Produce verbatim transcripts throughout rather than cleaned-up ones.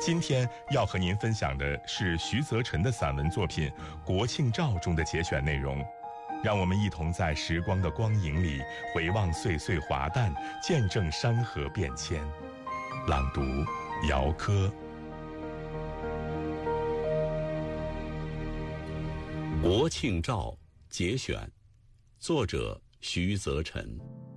今天要和您分享的是徐则臣的散文作品《国庆照》中的节选内容，让我们一同在时光的光影里回望岁岁华诞，见证山河变迁。朗读姚科。 国庆照节选，作者徐则臣。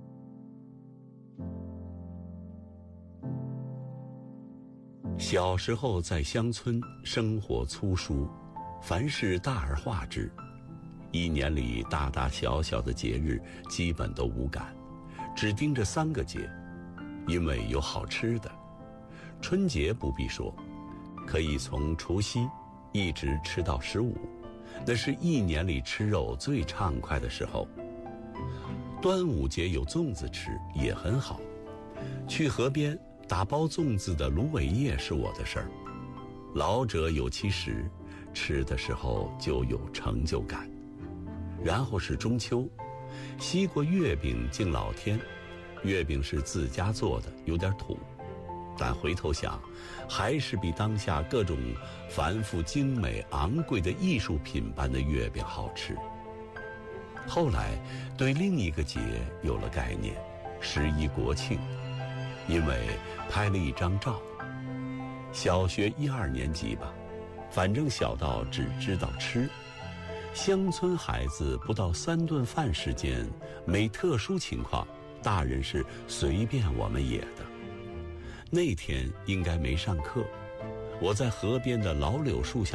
小时候在乡村生活粗疏，凡事大而化之，一年里大大小小的节日基本都无感，只盯着三个节，因为有好吃的。春节不必说，可以从除夕一直吃到十五，那是一年里吃肉最畅快的时候。端午节有粽子吃也很好，去河边打包粽子的芦苇叶是我的事儿。老者有其实，吃的时候就有成就感。然后是中秋，西瓜月饼敬老天，月饼是自家做的，有点土，但回头想，还是比当下各种繁复精美昂贵的艺术品般的月饼好吃。后来对另一个节有了概念，十一国庆，因为拍了一张照。小学一二年级吧，反正小到只知道吃。乡村孩子不到三顿饭时间，没特殊情况，大人是随便我们野的。那天应该没上课，我在河边的老柳树下